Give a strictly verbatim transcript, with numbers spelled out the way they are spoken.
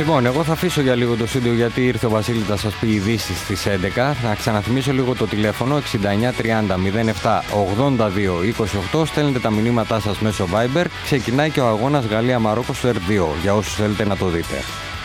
Λοιπόν, εγώ θα αφήσω για λίγο το στούντιο γιατί ήρθε ο Βασίλης να σας πει ειδήσεις στις έντεκα. Να ξαναθυμίσω λίγο το τηλέφωνο εξήντα εννιά τριάντα μηδέν επτά ογδόντα δύο είκοσι οκτώ. Στέλνετε τα μηνύματά σας μέσω Viber. Ξεκινάει και ο αγώνας Γαλλία-Μαρόκο στο Ερ δύο για όσους θέλετε να το δείτε.